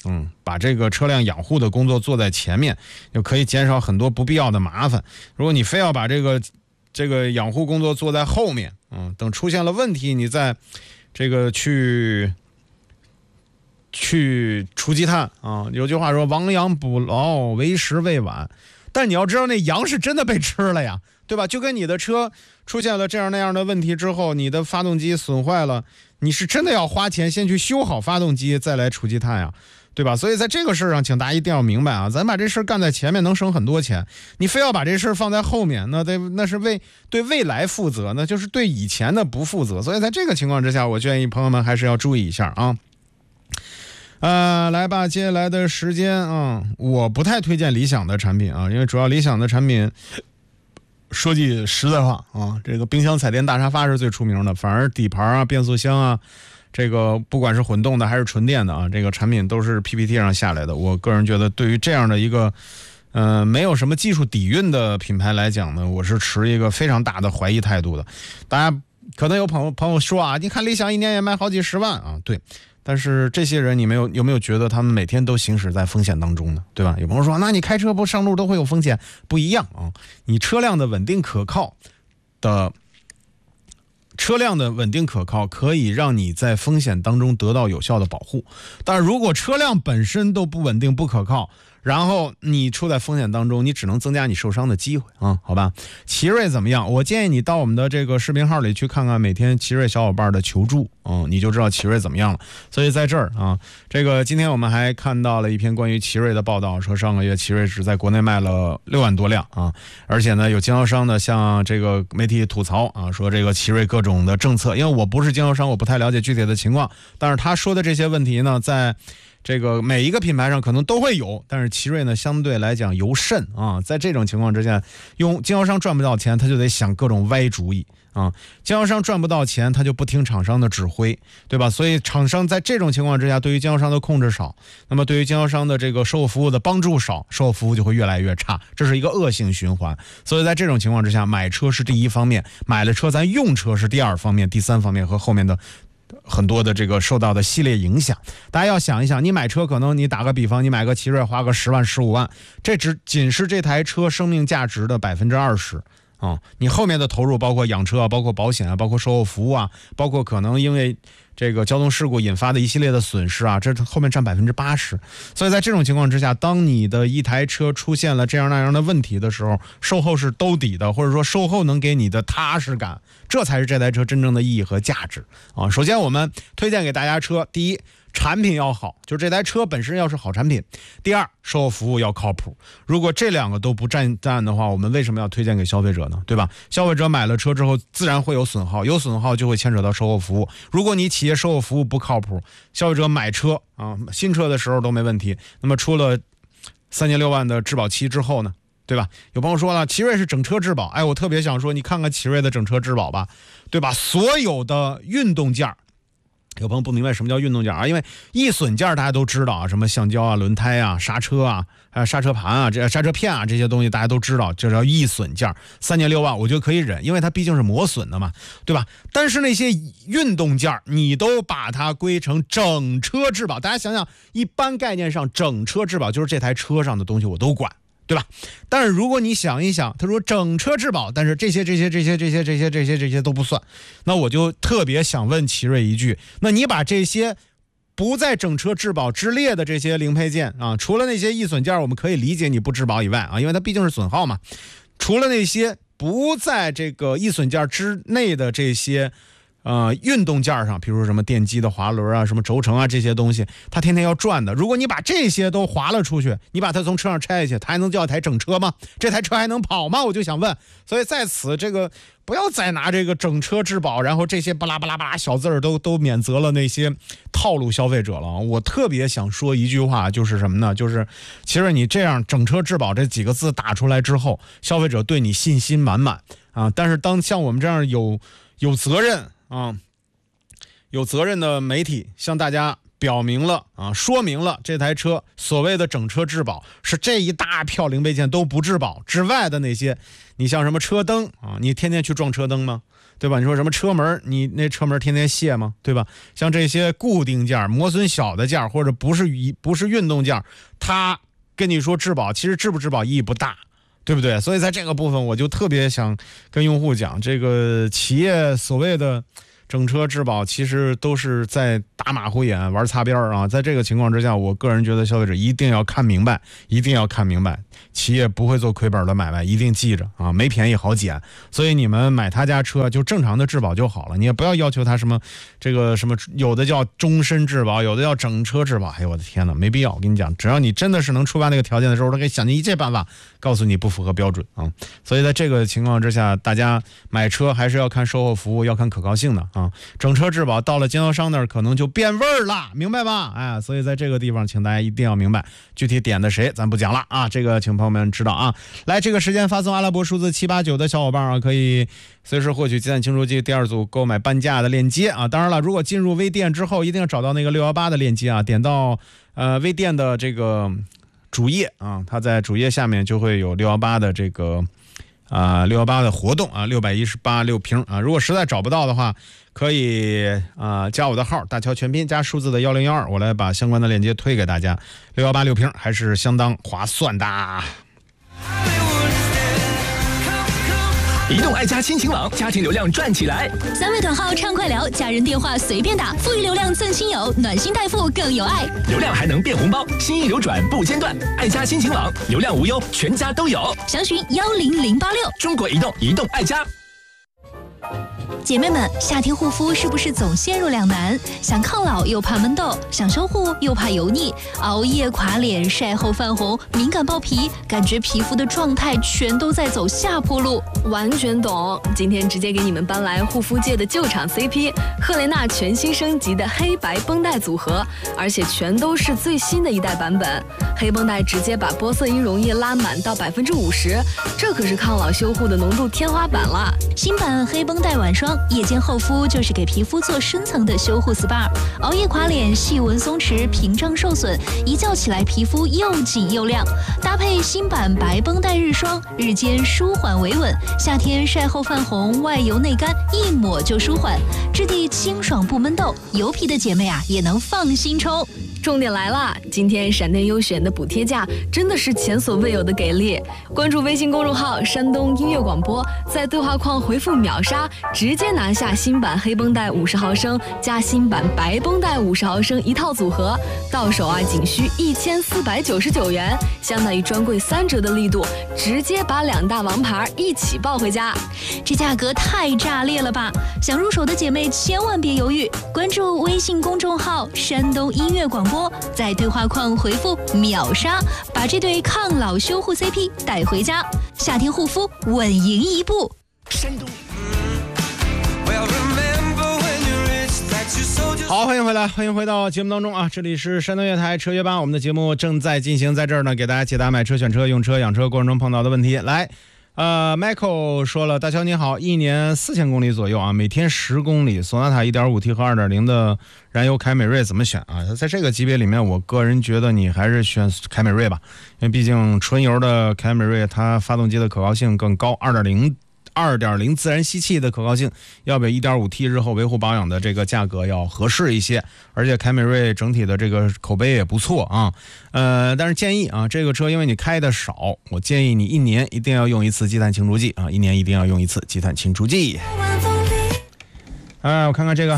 [SPEAKER 1] 把这个车辆养护的工作做在前面，就可以减少很多不必要的麻烦。如果你非要把这个养护工作做在后面，等出现了问题，你再这个去除积碳啊。有句话说亡羊补牢，为时未晚。但你要知道，那羊是真的被吃了呀，对吧？就跟你的车出现了这样那样的问题之后，你的发动机损坏了，你是真的要花钱先去修好发动机，再来除积碳呀，对吧？所以在这个事上，请大家一定要明白啊，咱把这事干在前面能省很多钱，你非要把这事放在后面，那是对未来负责，那就是对以前的不负责。所以在这个情况之下，我建议朋友们还是要注意一下啊。来吧，接下来的时间啊，我不太推荐理想的产品啊，因为主要理想的产品，说句实在话啊，这个冰箱、彩电、大沙发是最出名的，反而底盘啊、变速箱啊，这个不管是混动的还是纯电的啊，这个产品都是 PPT 上下来的。我个人觉得，对于这样的一个没有什么技术底蕴的品牌来讲呢，我是持一个非常大的怀疑态度的。大家可能有朋友说啊，你看理想一年也卖好几十万啊，对。但是这些人，你有没有觉得他们每天都行驶在风险当中呢？对吧？有朋友说，那你开车不上路都会有风险，不一样啊！你车辆的稳定可靠可以让你在风险当中得到有效的保护。但如果车辆本身都不稳定、不可靠，然后你处在风险当中，你只能增加你受伤的机会啊，好吧？奇瑞怎么样？我建议你到我们的这个视频号里去看看每天奇瑞小伙伴的求助，你就知道奇瑞怎么样了。所以在这儿啊，这个今天我们还看到了一篇关于奇瑞的报道，说上个月奇瑞只在国内卖了6万多辆啊，而且呢，有经销商呢向这个媒体吐槽啊，说这个奇瑞各种的政策，因为我不是经销商，我不太了解具体的情况，但是他说的这些问题呢，在这个每一个品牌上可能都会有，但是奇瑞呢相对来讲尤甚啊。在这种情况之下，用经销商赚不到钱，他就得想各种歪主意啊。经销商赚不到钱，他就不听厂商的指挥，对吧？所以厂商在这种情况之下，对于经销商的控制少，那么对于经销商的这个售后服务的帮助少，售后服务就会越来越差，这是一个恶性循环。所以在这种情况之下，买车是第一方面，买了车咱用车是第二方面、第三方面和后面的很多的这个受到的系列影响。大家要想一想，你买车可能你打个比方，你买个奇瑞花个10万15万，这仅是这台车生命价值的20%啊。你后面的投入包括养车啊，包括保险啊，包括售后服务啊，包括可能因为这个交通事故引发的一系列的损失啊，这后面占80%。所以在这种情况之下，当你的一台车出现了这样那样的问题的时候，售后是兜底的，或者说售后能给你的踏实感，这才是这台车真正的意义和价值啊。首先我们推荐给大家车，第一，产品要好，就是这台车本身要是好产品；第二，售后服务要靠谱。如果这两个都不占的话，我们为什么要推荐给消费者呢？对吧？消费者买了车之后自然会有损耗，有损耗就会牵扯到售后服务。如果你企业售后服务不靠谱，消费者买车啊，新车的时候都没问题，那么出了3年6万的质保期之后呢，对吧？有朋友说了，奇瑞是整车质保，我特别想说，你看看奇瑞的整车质保吧，对吧？所有的运动件，有朋友不明白什么叫运动件啊？因为易损件大家都知道啊，什么橡胶啊、轮胎啊、刹车啊、还有刹车盘啊、这刹车片啊，这些东西大家都知道，这叫易损件。3年6万我觉得可以忍，因为它毕竟是磨损的嘛，对吧？但是那些运动件你都把它归成整车质保，大家想想，一般概念上整车质保就是这台车上的东西我都管，对吧？但是如果你想一想，他说整车质保，但是这些都不算，那我就特别想问奇瑞一句，那你把这些不在整车质保之列的这些零配件啊，除了那些易损件我们可以理解你不质保以外啊，因为它毕竟是损耗嘛，除了那些不在这个易损件之内的这些运动件上，比如说什么电机的滑轮啊、什么轴承啊这些东西，它天天要转的。如果你把这些都划了出去，你把它从车上拆下去，它还能叫一台整车吗？这台车还能跑吗？我就想问。所以在此这个不要再拿这个整车质保，然后这些巴拉巴拉巴拉小字儿都免责了那些套路消费者了。我特别想说一句话，就是什么呢？就是其实你这样整车质保这几个字打出来之后，消费者对你信心满满啊。但是当像我们这样有责任啊，有责任的媒体向大家表明了啊，说明了这台车所谓的整车质保是这一大票零配件都不质保之外的那些，你像什么车灯啊，你天天去撞车灯吗？对吧？你说什么车门，你那车门天天卸吗？对吧？像这些固定件、磨损小的件或者不是运动件，它跟你说质保，其实质不质保意义不大，对不对？所以在这个部分，我就特别想跟用户讲，这个企业所谓的整车质保其实都是在打马虎眼玩擦边啊！在这个情况之下，我个人觉得消费者一定要看明白，企业不会做亏本的买卖，一定记着啊，没便宜好捡。所以你们买他家车就正常的质保就好了，你也不要要求他什么这个什么，有的叫终身质保，有的叫整车质保。哎呦我的天哪，没必要！我跟你讲，只要你真的是能触发那个条件的时候，他可以想尽一切办法告诉你不符合标准啊。所以在这个情况之下，大家买车还是要看售后服务，要看可靠性的啊。整车质保到了经销商那儿可能就变味儿了，明白吧？哎，所以在这个地方，请大家一定要明白，具体点的谁咱不讲了啊，这个请朋友们知道啊。来，这个时间发送阿拉伯数字789的小伙伴啊，可以随时获取鸡蛋清除剂第二组购买半价的链接啊。当然了，如果进入微店之后，一定要找到那个618的链接啊，点到微店的这个主页啊，它在主页下面就会有618的这个618的活动啊，618瓶啊。如果实在找不到的话，可以加我的号大乔全拼加数字的1012，我来把相关的链接推给大家。618瓶还是相当划算的。
[SPEAKER 9] 移动爱家亲情网，家庭流量赚起来。
[SPEAKER 7] 3位短号畅快聊，家人电话随便打，富裕流量赠亲友，暖心代付更有爱。
[SPEAKER 9] 流量还能变红包，心意流转不间断。爱家亲情网，流量无忧，全家都有。
[SPEAKER 7] 详询10086。
[SPEAKER 9] 中国移动，移动爱家。
[SPEAKER 7] 姐妹们，夏天护肤是不是总陷入两难？想抗老又怕闷痘，想修护又怕油腻，熬夜垮脸，晒后泛红，敏感爆皮，感觉皮肤的状态全都在走下坡路。
[SPEAKER 8] 完全懂，今天直接给你们搬来护肤界的旧场 CP 赫莲娜全新升级的黑白绷带组合，而且全都是最新的一代版本。黑绷带直接把玻色因溶液拉满到50%，这可是抗老修护的浓度天花板啦！
[SPEAKER 7] 新版黑绷带晚霜，夜间厚敷就是给皮肤做深层的修护 SPA， 熬夜垮脸，细纹松弛，屏障受损，一觉起来皮肤又紧又亮。搭配新版白绷带日霜，日间舒缓维稳，夏天晒后泛红，外油内干，一抹就舒缓，质地清爽不闷痘，油皮的姐妹啊也能放心冲。
[SPEAKER 8] 重点来啦！今天闪电优选的补贴价真的是前所未有的给力。关注微信公众号山东音乐广播，在对话框回复秒杀，直接拿下新版黑绷带50毫升加新版白绷带50毫升一套组合，到手啊仅需1499元，相当于专柜3折的力度，直接把2大王牌一起抱回家。
[SPEAKER 7] 这价格太炸裂了吧！想入手的姐妹千万别犹豫，关注微信公众号山东音乐广播，在对话框回复秒杀，把这对抗老修护 CP 带回家，夏天护肤稳赢一步。
[SPEAKER 9] 山东。
[SPEAKER 1] 好，欢迎回来，欢迎回到节目当中啊！这里是山东乐台车约吧，我们的节目正在进行，在这儿呢，给大家解答买车、选车、用车、养车过程中碰到的问题。来，Michael 说了，大乔你好，一年4000公里左右啊，每天10公里，索纳塔 1.5T 和2.0的燃油凯美瑞怎么选啊？在这个级别里面，我个人觉得你还是选凯美瑞吧，因为毕竟纯油的凯美瑞它发动机的可靠性更高，2.0自然吸气的可靠性要比 1.5T 日后维护保养的这个价格要合适一些，而且凯美瑞整体的这个口碑也不错啊。但是建议啊，这个车因为你开的少，我建议你1年一定要用一次积碳清除剂啊，1年一定要用一次积碳清除剂。我看看这个。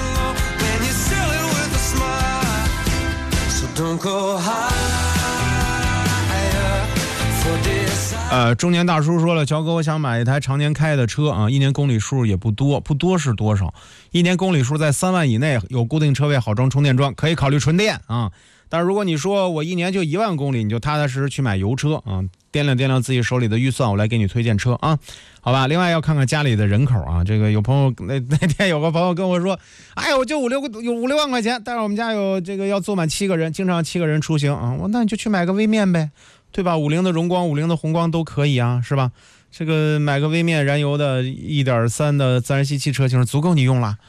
[SPEAKER 1] 中年大叔说了，乔哥，我想买一台常年开的车啊，1年公里数也不多是多少？1年公里数在3万以内，有固定车位，好装充电桩，可以考虑纯电啊。但是如果你说我1年就1万公里，你就踏踏实实去买油车啊，掂量自己手里的预算，我来给你推荐车啊，好吧？另外要看看家里的人口啊，这个有朋友那天有个朋友跟我说，哎，我就5、6万块钱，但是我们家有这个要坐满7个人，经常7个人出行啊，那你就去买个微面呗。对吧？50的荣光，50的宏光都可以啊，是吧？这个买个微面燃油的1.3的自然吸气车型足够你用了，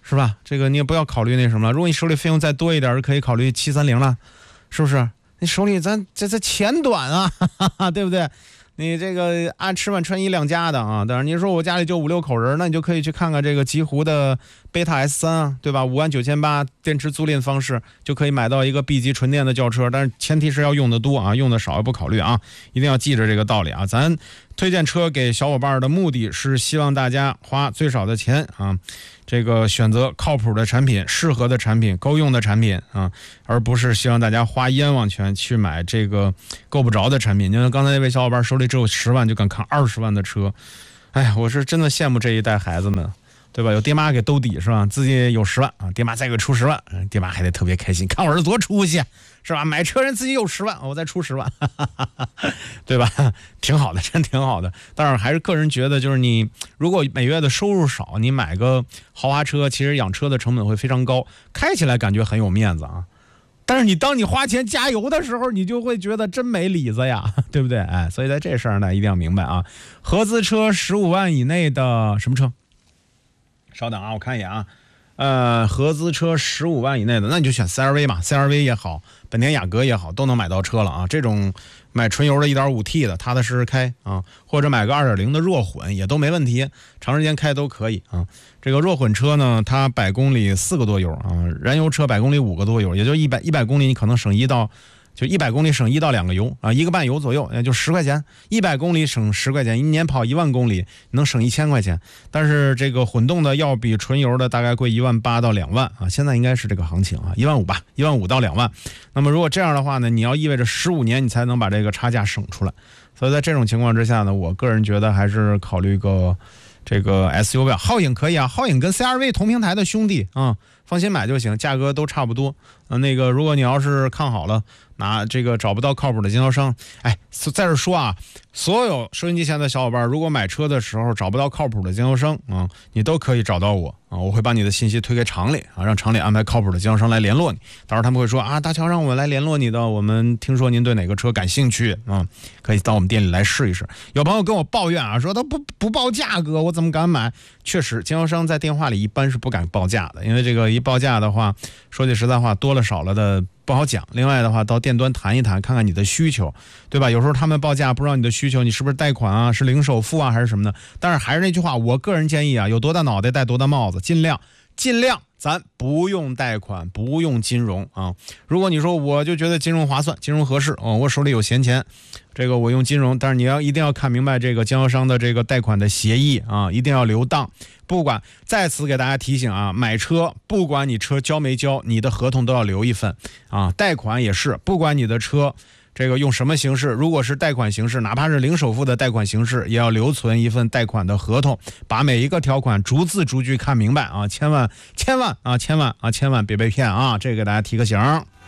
[SPEAKER 1] 是吧？这个你也不要考虑那什么了。如果你手里费用再多一点，可以考虑730了，是不是？你手里咱这钱短啊，哈哈，对不对？你这个按吃饭穿衣两家的啊，当然你说我家里就5、6口人，那你就可以去看看这个极狐的贝塔 S3 啊，对吧？59800电池租赁方式就可以买到一个 B 级纯电的轿车，但是前提是要用的多啊，用的少也不考虑啊，一定要记着这个道理啊。咱推荐车给小伙伴的目的是希望大家花最少的钱啊，这个选择靠谱的产品、适合的产品、够用的产品啊，而不是希望大家花冤枉钱去买这个够不着的产品。你看刚才那位小伙伴手里只有10万就敢看20万的车，哎呀，我是真的羡慕这一代孩子们，对吧？有爹妈给兜底是吧？自己有10万啊，爹妈再给出10万，爹妈还得特别开心，看我儿子多出息，是吧？买车人自己有10万，我再出10万，对吧？挺好的，真挺好的。但是还是个人觉得，就是你如果每月的收入少，你买个豪华车，其实养车的成本会非常高，开起来感觉很有面子啊。但是当你花钱加油的时候，你就会觉得真没里子呀，对不对？哎，所以在这事儿呢，一定要明白啊。合资车15万以内的什么车？稍等啊，我看一眼啊。合资车15万以内的，那你就选 CR-V 嘛 ，CR-V 也好，本田雅阁也好，都能买到车了啊。这种买纯油的 1.5T 的，踏踏实实开啊，或者买个2.0的弱混也都没问题，长时间开都可以啊。这个弱混车呢，它100公里4个多油啊，燃油车100公里5个多油，也就100公里你可能省1公里省1到2个油啊，1个半油左右，也就10块钱，100公里省10块钱，一年跑1万公里能省1000块钱。但是这个混动的要比纯油的大概贵18000到2万啊，现在应该是这个行情啊，15000吧，15000到2万。那么如果这样的话呢，你要意味着15年你才能把这个差价省出来。所以在这种情况之下呢，我个人觉得还是考虑个这个 SUV 啊，皓影可以啊，皓影跟 CR-V 同平台的兄弟啊，放心买就行，价格都差不多。那个如果你要是看好了，拿这个找不到靠谱的经销商，哎，在这说啊，所有收音机前的小伙伴，如果买车的时候找不到靠谱的经销商啊，你都可以找到我啊，我会把你的信息推给厂里啊，让厂里安排靠谱的经销商来联络你。到时候他们会说啊，大乔让我们来联络你的，我们听说您对哪个车感兴趣啊，可以到我们店里来试一试。有朋友跟我抱怨啊，说他不报价格，我怎么敢买？确实，经销商在电话里一般是不敢报价的，因为这个一报价的话，说句实在话，多了少了的不好讲。另外的话，到店端谈一谈，看看你的需求，对吧？有时候他们报价不知道你的需求，你是不是贷款啊，是零首付啊，还是什么的。但是还是那句话，我个人建议啊，有多大脑袋戴多大帽子，尽量咱不用贷款，不用金融啊。如果你说我就觉得金融划算，金融合适哦，我手里有闲钱，这个我用金融，但是你一定要看明白这个经销商的这个贷款的协议啊，一定要留档。不管在此给大家提醒啊，买车不管你车交没交，你的合同都要留一份啊。贷款也是，不管你的车这个用什么形式，如果是贷款形式，哪怕是零首付的贷款形式，也要留存一份贷款的合同，把每一个条款逐字逐句看明白啊！千万别被骗啊！这个给大家提个醒。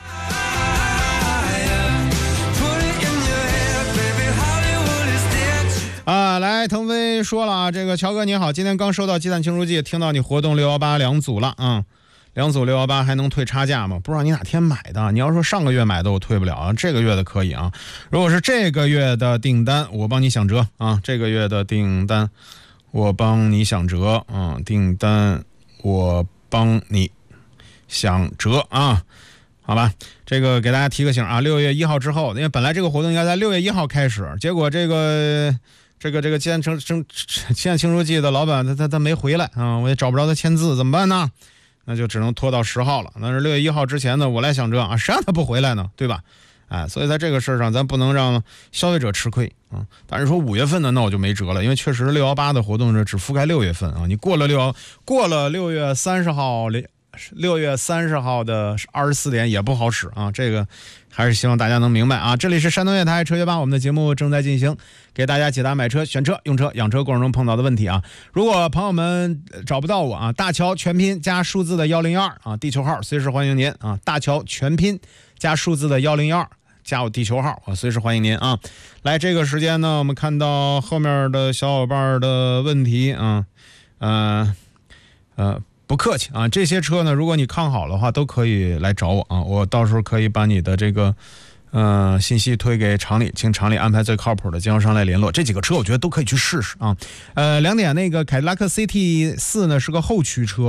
[SPEAKER 1] 来，腾飞说了啊，这个乔哥你好，今天刚收到鸡蛋庆祝季，听到你活动618两组了啊。2组618还能退差价吗？不知道你哪天买的，你要说上个月买的我退不了啊，这个月的可以啊。如果是这个月的订单，我帮你想折啊，这个月的订单我帮你想折啊，订单我帮你想折啊，好吧，这个给大家提个醒啊，6月1号之后，因为本来这个活动应该在6月1号开始，结果这个鸡蛋庆祝季的老板他没回来啊，我也找不着他签字，怎么办呢？那就只能拖到10号了。那是6月1号之前呢，我来想折啊，谁让他不回来呢？对吧？哎，所以在这个事上，咱不能让消费者吃亏啊。但是说5月份的，那我就没辙了，因为确实618的活动是只覆盖6月份啊。你过了6月30号，6月30号的24点也不好使啊。这个还是希望大家能明白啊。这里是山东电台车约吧，我们的节目正在进行，给大家解答买车、选车、用车、养车过程中碰到的问题啊。如果朋友们找不到我啊，大乔全拼加数字的102啊，地球号随时欢迎您啊。大乔全拼加数字的102，加我地球号，我随时欢迎您啊。来，这个时间呢，我们看到后面的小伙伴的问题啊，不客气啊，这些车呢，如果你看好的话，都可以来找我啊，我到时候可以把你的这个信息推给厂里，请厂里安排最靠谱的经销商来联络。这几个车我觉得都可以去试试啊。2点，那个凯迪拉克 CT4 呢是个后驱车，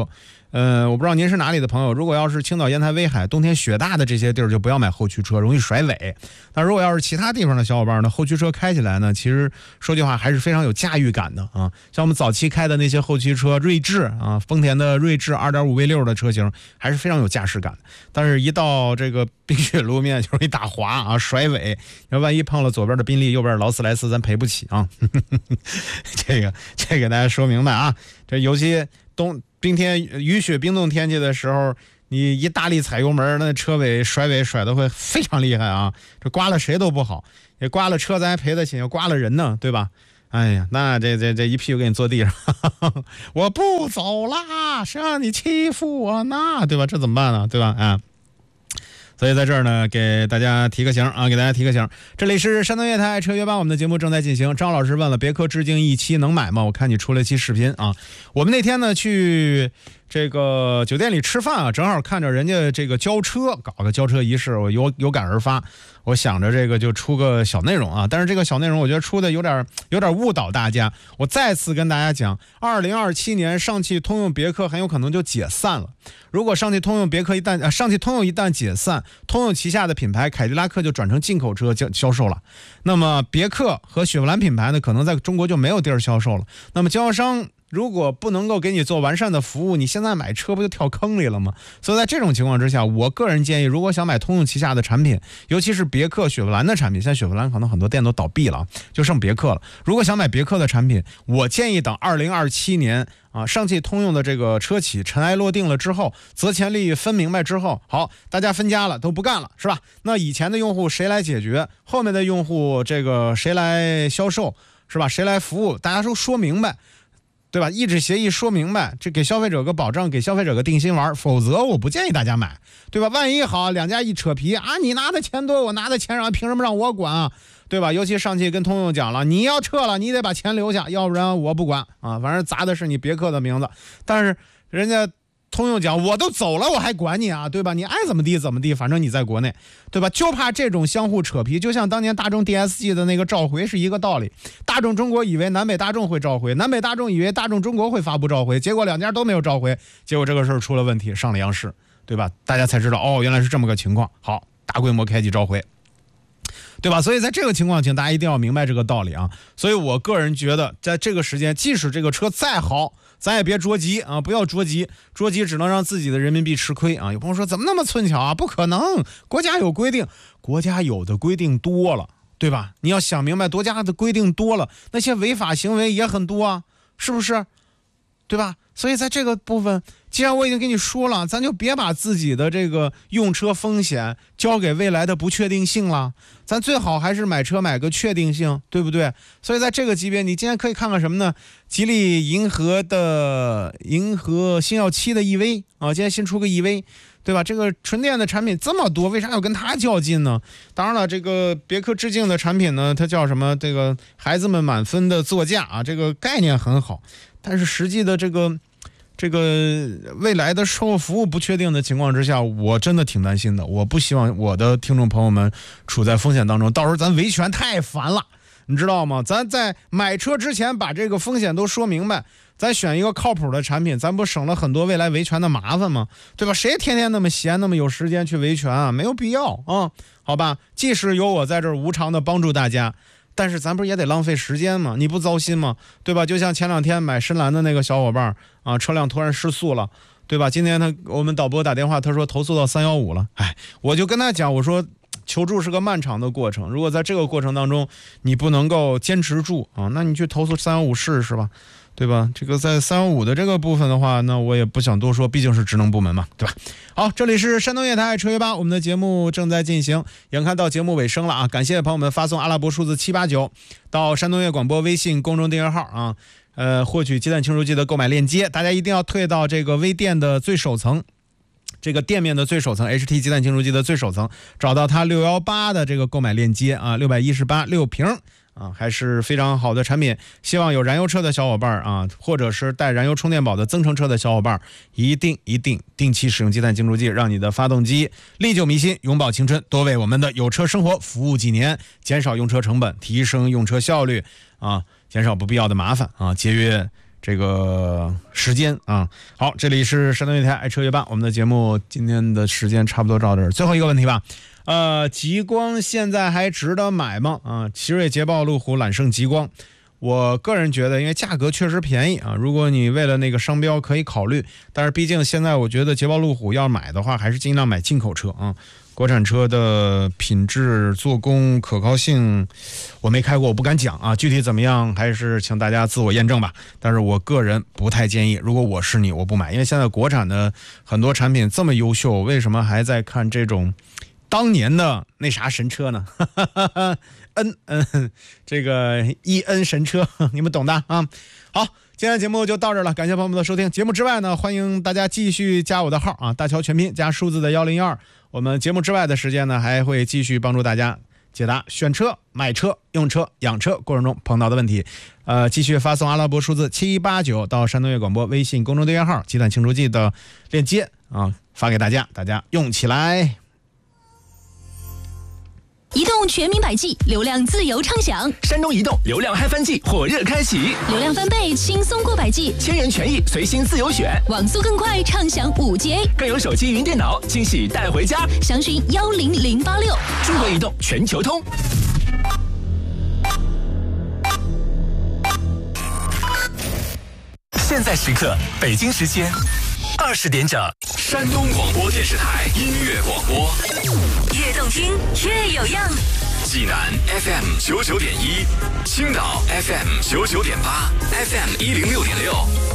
[SPEAKER 1] 我不知道您是哪里的朋友，如果要是青岛、烟台、威海冬天雪大的这些地儿就不要买后驱车，容易甩尾。但如果要是其他地方的小伙伴呢，后驱车开起来呢，其实说句话还是非常有驾驭感的啊。像我们早期开的那些后驱车，锐志啊，丰田的锐志 2.5V6 的车型还是非常有驾驶感的。但是一到这个冰雪路面就容易打滑啊，甩尾，要万一碰了左边的宾利，右边的劳斯莱斯，咱赔不起啊。这个给大家说明白啊。这尤其冰天雨雪冰冻天气的时候，你一大力踩油门，那车尾甩的会非常厉害啊！这刮了谁都不好，也刮了车咱还赔得起，要刮了人呢，对吧？哎呀，那这一屁股给你坐地上，我不走啦，谁让你欺负我呢？对吧？这怎么办呢？对吧？啊。所以在这儿呢，给大家提个醒啊，给大家提个醒。这里是山东粤台爱车约吧，我们的节目正在进行。张老师问了，别克致敬E7能买吗？我看你出了期视频啊。我们那天呢去这个酒店里吃饭啊，正好看着人家这个交车，搞个交车仪式，我有感而发，我想着这个就出个小内容啊。但是这个小内容我觉得出的有点误导大家。我再次跟大家讲，2027年上汽通用别克很有可能就解散了。如果上汽通用一旦解散，通用旗下的品牌凯迪拉克就转成进口车销售了。那么别克和雪佛兰品牌呢，可能在中国就没有地儿销售了。那么经销商如果不能够给你做完善的服务，你现在买车不就跳坑里了吗？所以在这种情况之下，我个人建议，如果想买通用旗下的产品，尤其是别克、雪佛兰的产品，现在雪佛兰可能很多店都倒闭了，就剩别克了。如果想买别克的产品，我建议等2027年啊，上汽通用的这个车企尘埃落定了之后，责前利益分明白之后，好，大家分家了，都不干了，是吧？那以前的用户谁来解决？后面的用户这个谁来销售，是吧？谁来服务？大家都说明白。对吧？一纸协议说明白，这给消费者个保障，给消费者个定心丸，否则我不建议大家买，对吧？万一好两家一扯皮啊，你拿的钱多，我拿的钱少，凭什么让我管啊？对吧？尤其上汽跟通用讲了，你要撤了，你得把钱留下，要不然我不管啊。反正砸的是你别克的名字，但是人家通用讲我都走了，我还管你啊，对吧？你爱怎么地怎么地，反正你在国内，对吧？就怕这种相互扯皮，就像当年大众 DSG 的那个召回是一个道理。大众中国以为南北大众会召回，南北大众以为大众中国会发布召回，结果两家都没有召回，结果这个事儿出了问题，上了央视，对吧？大家才知道哦，原来是这么个情况。好，大规模开启召回，对吧？所以在这个情况，请大家一定要明白这个道理啊。所以我个人觉得，在这个时间，即使这个车再好，咱也别着急啊，不要着急，着急只能让自己的人民币吃亏啊。有朋友说怎么那么寸巧啊？不可能，国家有规定，国家有的规定多了，对吧？你要想明白，国家的规定多了，那些违法行为也很多啊，是不是？对吧？所以在这个部分，既然我已经跟你说了，咱就别把自己的这个用车风险交给未来的不确定性了，咱最好还是买车买个确定性，对不对？所以在这个级别，你今天可以看看什么呢？吉利银河星耀7的 EV 啊，今天新出个 EV， 对吧？这个纯电的产品这么多，为啥要跟它较劲呢？当然了，这个别克致敬的产品呢，它叫什么？这个孩子们满分的座驾啊，这个概念很好，但是实际的这个未来的售后服务不确定的情况之下，我真的挺担心的。我不希望我的听众朋友们处在风险当中，到时候咱维权太烦了，你知道吗？咱在买车之前把这个风险都说明白，咱选一个靠谱的产品，咱不省了很多未来维权的麻烦吗？对吧？谁天天那么闲，那么有时间去维权啊？没有必要啊，好吧？即使有我在这儿无偿的帮助大家，但是咱不是也得浪费时间吗？你不糟心吗？对吧？就像前两天买深蓝的那个小伙伴啊，车辆突然失速了，对吧？今天我们导播打电话，他说投诉到315了。哎，我就跟他讲，我说求助是个漫长的过程，如果在这个过程当中你不能够坚持住啊，那你去投诉315试试吧，对吧？这个在315的这个部分的话，那我也不想多说，毕竟是职能部门嘛，对吧？好，这里是山东粤台车约吧，我们的节目正在进行，眼看到节目尾声了啊！感谢朋友们发送阿拉伯数字789到山东粤广播微信公众订阅号啊，获取鸡蛋清除剂的购买链接，大家一定要退到这个微店的最首层。这个店面的最首层 HT 鸡蛋清除剂的最首层，找到它618的这个购买链接啊，618 瓶啊，还是非常好的产品。希望有燃油车的小伙伴啊，或者是带燃油充电宝的增程车的小伙伴，一定定期使用鸡蛋清除剂，让你的发动机历久弥新，永葆青春，多为我们的有车生活服务几年，减少用车成本，提升用车效率啊，减少不必要的麻烦啊，节约这个时间啊。好，这里是山东电台爱车月吧，我们的节目今天的时间差不多到这儿。最后一个问题吧，极光现在还值得买吗？奇瑞捷豹路虎揽胜极光，我个人觉得，因为价格确实便宜啊，如果你为了那个商标可以考虑，但是毕竟现在我觉得捷豹路虎要买的话，还是尽量买进口车啊。国产车的品质、做工、可靠性，我没开过，我不敢讲啊。具体怎么样，还是请大家自我验证吧。但是我个人不太建议，如果我是你，我不买，因为现在国产的很多产品这么优秀，为什么还在看这种当年的那啥神车呢？这个EN 神车，你们懂的啊。好，今天节目就到这儿了，感谢朋友们的收听。节目之外呢，欢迎大家继续加我的号啊，大乔全拼加数字的102。我们节目之外的时间呢，还会继续帮助大家解答选车、买车、用车、养车过程中碰到的问题。继续发送阿拉伯数字7189到山东乐广播微信公众订阅号鸡蛋庆祝季的链接啊，发给大家，大家用起来。
[SPEAKER 7] 移动全民百 G， 流量自由畅享。
[SPEAKER 9] 山东移动流量嗨翻季火热开启，
[SPEAKER 7] 流量翻倍，轻松过百 G，
[SPEAKER 9] 千元权益随心自由选，
[SPEAKER 7] 网速更快，畅享5G，
[SPEAKER 9] 更有手机云电脑惊喜带回家。
[SPEAKER 7] 详询10086。
[SPEAKER 9] 中国移动全球通。现在时刻，北京时间20点整，山东广播电视台音乐广播，
[SPEAKER 6] 越动听越有样。
[SPEAKER 9] 济南 FM 99.1，青岛 FM 99.8，FM 106.6。